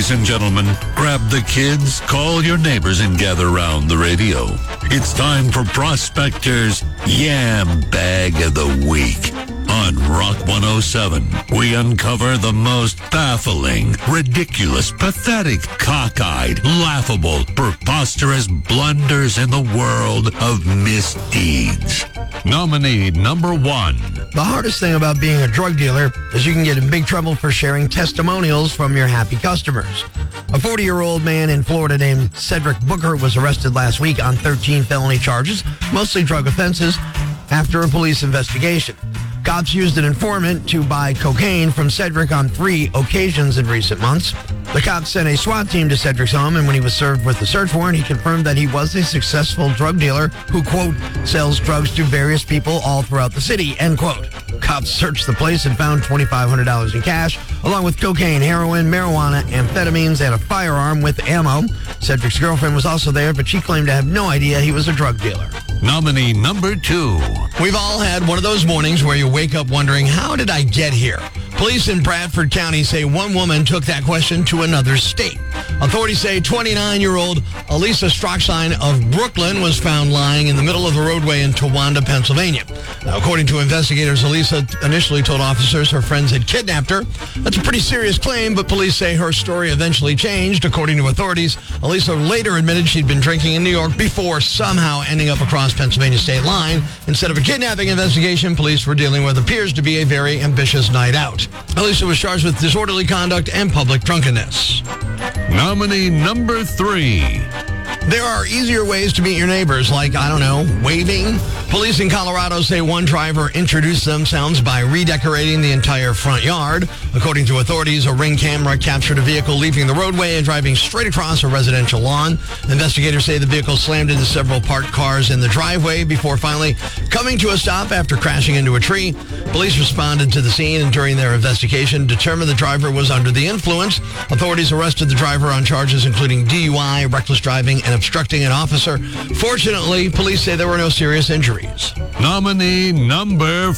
Ladies and gentlemen, grab the kids, call your neighbors, and gather around the radio. It's time for Prospector's Yam Bag of the Week. On Rock 107, we uncover the most baffling, ridiculous, pathetic, cockeyed, laughable, preposterous blunders in the world of misdeeds. Nominee number 1. The hardest thing about being a drug dealer is you can get in big trouble for sharing testimonials from your happy customers. A 40-year-old man in Florida named Cedric Booker was arrested last week on 13 felony charges, mostly drug offenses, after a police investigation. Cops used an informant to buy cocaine from Cedric on 3 occasions in recent months. The cops sent a SWAT team to Cedric's home, and when he was served with the search warrant, he confirmed that he was a successful drug dealer who, quote, sells drugs to various people all throughout the city, end quote. Cops searched the place and found $2,500 in cash, along with cocaine, heroin, marijuana, amphetamines, and a firearm with ammo. Cedric's girlfriend was also there, but she claimed to have no idea he was a drug dealer. Nominee number 2. We've all had one of those mornings where you wake up wondering, how did I get here? Police in Bradford County say one woman took that question to another state. Authorities say 29-year-old Elisa Strockstein of Brooklyn was found lying in the middle of the roadway in Towanda, Pennsylvania. Now, according to investigators, Elisa initially told officers her friends had kidnapped her. That's a pretty serious claim, but police say her story eventually changed. According to authorities, Elisa later admitted she'd been drinking in New York before somehow ending up across Pennsylvania state line. Instead of a kidnapping investigation, police were dealing with what appears to be a very ambitious night out. Elisa was charged with disorderly conduct and public drunkenness. Nominee number 3. There are easier ways to meet your neighbors, like, waving. Police in Colorado say one driver introduced themselves by redecorating the entire front yard. According to authorities, a Ring camera captured a vehicle leaving the roadway and driving straight across a residential lawn. Investigators say the vehicle slammed into several parked cars in the driveway before finally coming to a stop after crashing into a tree. Police responded to the scene and during their investigation determined the driver was under the influence. Authorities arrested the driver on charges including DUI, reckless driving, and obstructing an officer. Fortunately, police say there were no serious injuries. Nominee number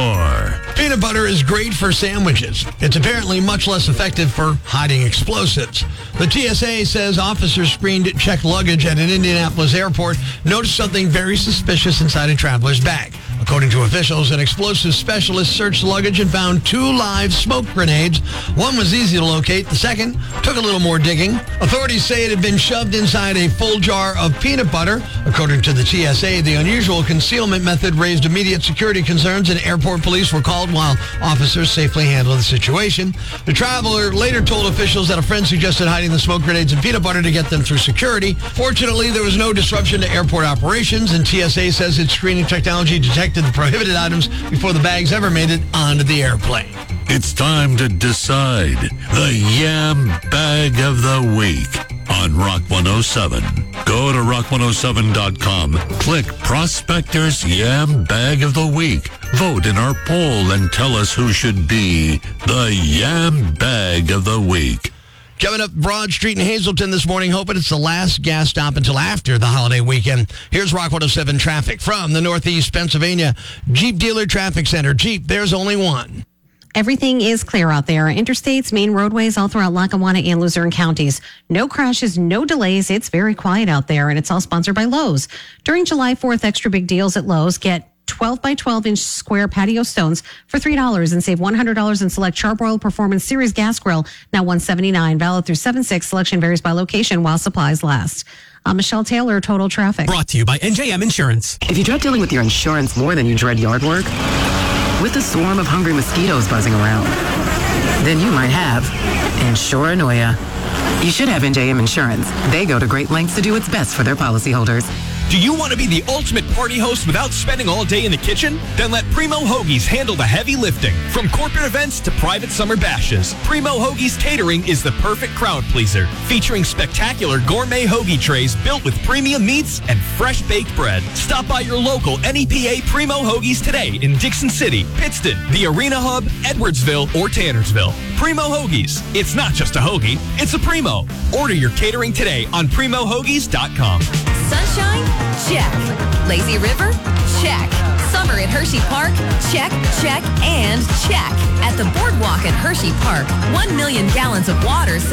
4. Peanut butter is great for sandwiches. It's apparently much less effective for hiding explosives. The TSA says officers screened checked luggage at an Indianapolis airport noticed something very suspicious inside a traveler's bag. According to officials, an explosive specialist searched luggage and found 2 live smoke grenades. One was easy to locate. The second took a little more digging. Authorities say it had been shoved inside a full jar of peanut butter. According to the TSA, the unusual concealment method raised immediate security concerns and airport police were called while officers safely handled the situation. The traveler later told officials that a friend suggested hiding the smoke grenades in peanut butter to get them through security. Fortunately, there was no disruption to airport operations, and TSA says its screening technology detected the prohibited items before the bags ever made it onto the airplane. It's time to decide the Yam Bag of the Week on Rock 107. Go to rock107.com, click Prospector's Yam Bag of the Week. Vote in our poll and tell us who should be the Yam Bag of the Week. Coming up Broad Street in Hazleton this morning, hoping it's the last gas stop until after the holiday weekend. Here's Rock 107 traffic from the Northeast Pennsylvania Jeep Dealer Traffic Center. Jeep, there's only one. Everything is clear out there. Interstates, main roadways all throughout Lackawanna and Luzerne counties. No crashes, no delays. It's very quiet out there, and it's all sponsored by Lowe's. During July 4th, extra big deals at Lowe's. Get 12 by 12 inch square patio stones for $3 and save $100 in select Charbroil Performance Series gas grill, now $179, valid through 7/6. Selection varies by location while supplies last. Michelle Taylor, Total Traffic. Brought to you by NJM Insurance. If you dread dealing with your insurance more than you dread yard work, with a swarm of hungry mosquitoes buzzing around, then you might have Insuranoia. You should have NJM Insurance. They go to great lengths to do what's best for their policyholders. Do you want to be the ultimate party host without spending all day in the kitchen? Then let Primo Hoagies handle the heavy lifting. From corporate events to private summer bashes, Primo Hoagies Catering is the perfect crowd pleaser, featuring spectacular gourmet hoagie trays built with premium meats and fresh baked bread. Stop by your local NEPA Primo Hoagies today in Dixon City, Pittston, the Arena Hub, Edwardsville, or Tannersville. Primo Hoagies. It's not just a hoagie, it's a Primo. Order your catering today on PrimoHoagies.com. Sunshine? Check. Lazy River? Check. Summer at Hershey Park? Check, check, and check. At the Boardwalk at Hershey Park, 1 million gallons of water